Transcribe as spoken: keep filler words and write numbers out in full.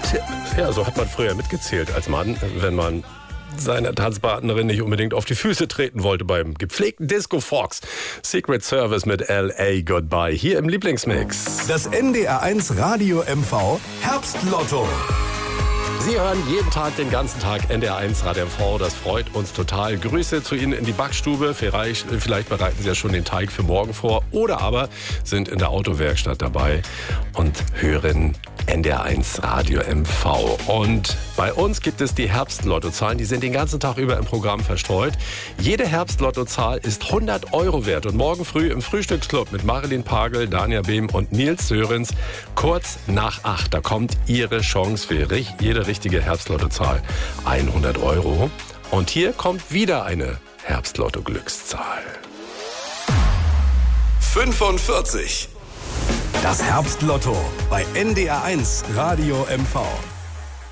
Ja, so hat man früher mitgezählt als Mann, wenn man seiner Tanzpartnerin nicht unbedingt auf die Füße treten wollte beim gepflegten Disco Fox. Secret Service mit L A Goodbye hier im Lieblingsmix. Das N D R eins Radio M V Herbstlotto. Sie hören jeden Tag, den ganzen Tag N D R eins Radio M V. Das freut uns total. Grüße zu Ihnen in die Backstube. Vielleicht, vielleicht bereiten Sie ja schon den Teig für morgen vor. Oder aber sind in der Autowerkstatt dabei und hören N D R eins Radio M V. Und bei uns gibt es die Herbstlottozahlen. Die sind den ganzen Tag über im Programm verstreut. Jede Herbstlottozahl ist hundert Euro wert. Und morgen früh im Frühstücksclub mit Marilyn Pagel, Dania Behm und Nils Sörens kurz nach acht. Da kommt Ihre Chance für jede richtige Herbstlottozahl. hundert Euro. Und hier kommt wieder eine Herbstlotto-Glückszahl. fünfundvierzig. Das Herbstlotto bei N D R eins Radio M V.